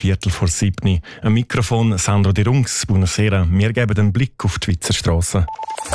7:15. Am Mikrofon Sandro Di Rungs. Buonasera. Wir geben einen Blick auf die Schweizer Strassen.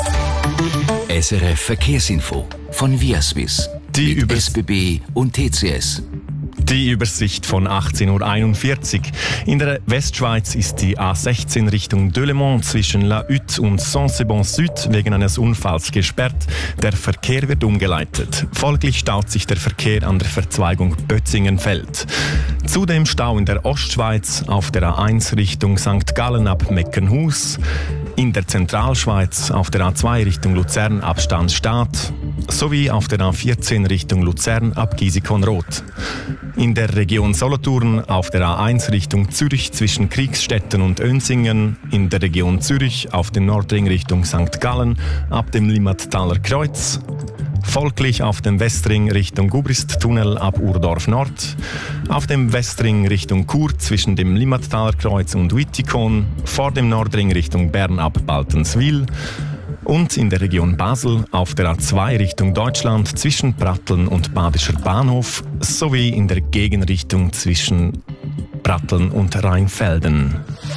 SRF Verkehrsinfo von Viaswiss mit SBB und TCS. Die Übersicht von 18:41 Uhr. In der Westschweiz ist die A16 Richtung Delémont zwischen La Hutte und Saint-Sebon-Süd wegen eines Unfalls gesperrt. Der Verkehr wird umgeleitet. Folglich staut sich der Verkehr an der Verzweigung Bötzingenfeld. Zudem Stau in der Ostschweiz auf der A1 Richtung St. Gallen ab Meckenhus. In der Zentralschweiz auf der A2 Richtung Luzern ab Stanzstadt sowie auf der A14 Richtung Luzern ab Gisikon-Roth. In der Region Solothurn auf der A1 Richtung Zürich zwischen Kriegstetten und Önsingen, in der Region Zürich auf dem Nordring Richtung St. Gallen ab dem Limmattaler Kreuz, folglich auf dem Westring Richtung Gubrist-Tunnel ab Urdorf Nord, auf dem Westring Richtung Chur zwischen dem Limmattaler Kreuz und Wittikon, vor dem Nordring Richtung Bern ab Baltenswil und in der Region Basel auf der A2 Richtung Deutschland zwischen Pratteln und Badischer Bahnhof sowie in der Gegenrichtung zwischen Pratteln und Rheinfelden.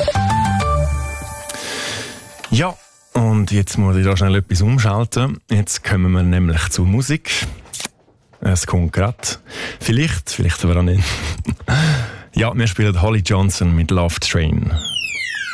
Ja, und jetzt muss ich da schnell etwas umschalten. Jetzt kommen wir nämlich zur Musik. Es kommt gerade. Vielleicht aber auch nicht. Ja, wir spielen Holly Johnson mit Love Train.